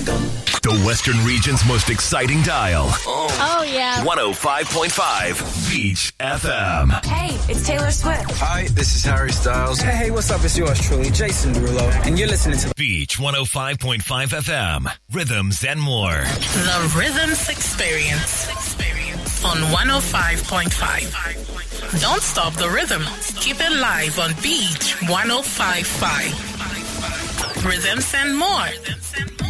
The Western region's most exciting dial. Oh, yeah. 105.5 Beach FM. Hey, it's Taylor Swift. Hi, this is Harry Styles. Hey, what's up? It's yours truly, Jason Derulo, and you're listening to Beach 105.5 FM. Rhythms and more. The Rhythms Experience on 105.5. Don't stop the rhythm. Keep it live on Beach 105.5. Rhythms and more.